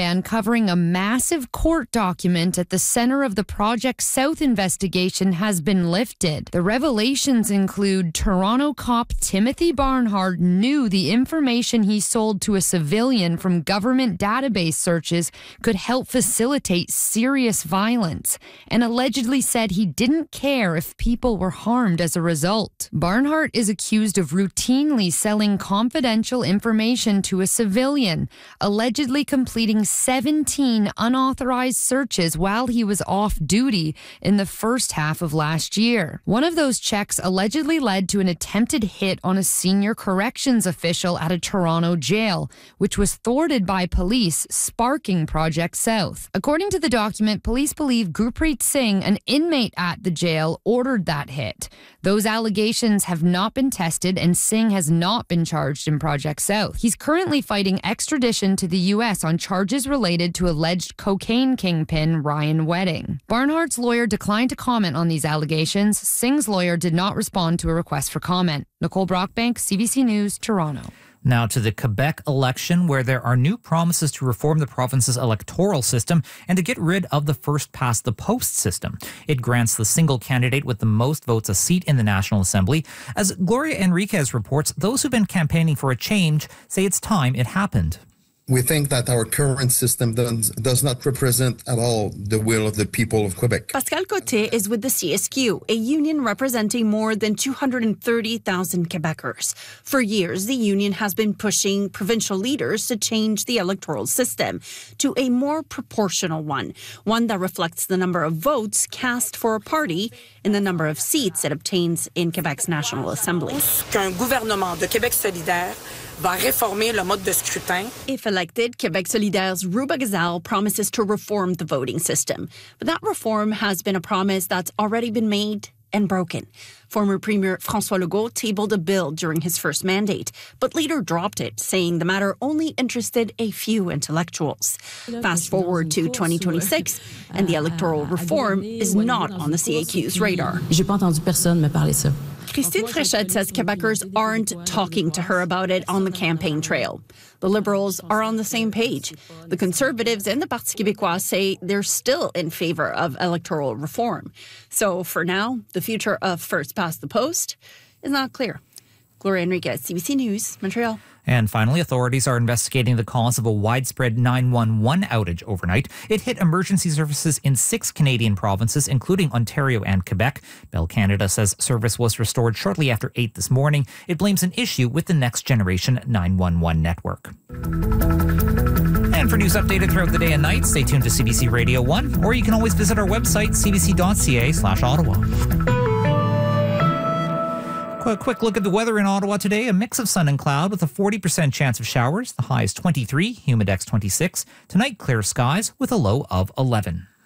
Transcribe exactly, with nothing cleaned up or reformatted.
uncovering a massive court document at the center of the Project South investigation has been lifted. The revelations include Toronto cop Timothy Barnhart knew the information he sold to a civilian from government database searches could help facilitate serious violence, and allegedly said he didn't care if people were harmed as a result. Barnhart is accused of routinely selling confidential information to a civilian, allegedly completing seventeen unauthorized searches while he was off duty in the first half of last year. One of those checks allegedly led to an attempted hit on a senior corrections official at a Toronto jail, which was thwarted by police, sparking Project South. According to the document, police believe Gurpreet Singh, an inmate at the jail, ordered that hit. Those allegations have not been tested, and Singh has not been charged in Project South. He's currently fighting extradition to the U S on charges related to alleged cocaine kingpin Ryan Wedding. Barnhart's lawyer declined to comment on these allegations. Singh's lawyer did not respond to a request for comment. Nicole Brockbank, C B C News, Toronto. Now to the Quebec election, where there are new promises to reform the province's electoral system and to get rid of the first-past-the-post system. It grants the single candidate with the most votes a seat in the National Assembly. As Gloria Enriquez reports, those who've been campaigning for a change say it's time it happened. We think that our current system does, does not represent at all the will of the people of Quebec. Pascal Côté is with the C S Q, a union representing more than two hundred thirty thousand Quebecers. For years, the union has been pushing provincial leaders to change the electoral system to a more proportional one, one that reflects the number of votes cast for a party and the number of seats it obtains in Quebec's National Assembly. Qu'un gouvernement de Québec solidaire va réformer le mode de scrutin. If elected, Quebec Solidaire's Rouba Gazal promises to reform the voting system. But that reform has been a promise that's already been made and broken. Former Premier François Legault tabled a bill during his first mandate, but later dropped it, saying the matter only interested a few intellectuals. Fast forward to twenty twenty-six, and the electoral reform is not on the C A Q's radar. J'ai pas entendu personne me parler ça. Christine Fréchette says Quebecers aren't talking to her about it on the campaign trail. The Liberals are on the same page. The Conservatives and the Parti québécois say they're still in favor of electoral reform. So for now, the future of first past the post is not clear. Gloria Enriquez, C B C News, Montreal. And finally, authorities are investigating the cause of a widespread nine one one outage overnight. It hit emergency services in six Canadian provinces, including Ontario and Quebec. Bell Canada says service was restored shortly after eight this morning. It blames an issue with the next generation nine one one network. And for news updated throughout the day and night, stay tuned to C B C Radio one, or you can always visit our website, c b c dot c a slash Ottawa. A quick look at the weather in Ottawa today. A mix of sun and cloud with a forty percent chance of showers. The high is twenty-three, humidex twenty-six. Tonight, clear skies with a low of eleven.